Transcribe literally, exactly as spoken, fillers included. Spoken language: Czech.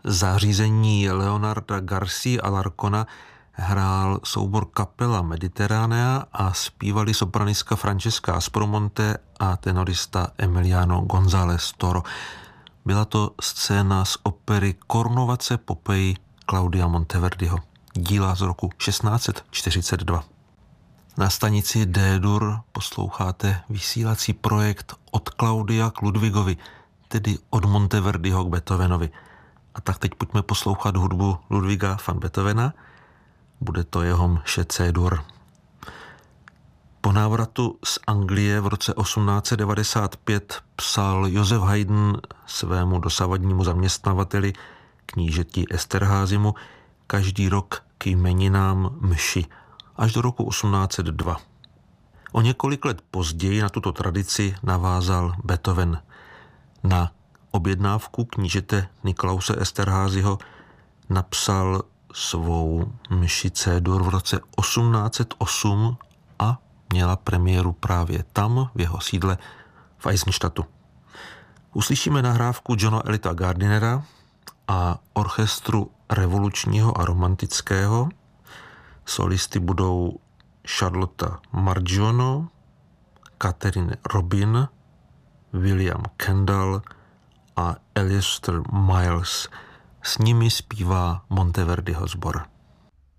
zařízení Leonarda Garcia Alarcona hrál soubor Kapela Mediterranea a zpívali sopranistka Francesca Aspromonte a tenorista Emiliano González Toro. Byla to scéna z opery Kornovace Popej Claudia Monteverdiho, díla z roku šestnáct set čtyřicet dva. Na stanici D-dur posloucháte vysílací projekt od Claudia k Ludwigovi, tedy od Monteverdiho k Beethovenovi. A tak teď pojďme poslouchat hudbu Ludwiga van Beethovena. Bude to jeho mše C-dur. Po návratu z Anglie v roce osmnáct set devadesát pět psal Josef Haydn svému dosavadnímu zaměstnavateli, knížeti Esterházymu, každý rok k jmeninám mši, až do roku osmnáct set dva. O několik let později na tuto tradici navázal Beethoven. Na objednávku knížete Niklause Esterházyho napsal svou mši C-dur v roce osmnáct set osm a měla premiéru právě tam, v jeho sídle v Eisenstadtu. Uslyšíme nahrávku Johna Elita Gardinera a orchestru revolučního a romantického. Solisty budou Charlotte Margiono, Catherine Robin, William Kendall a Alistair Miles. S nimi zpívá Monteverdiho sbor.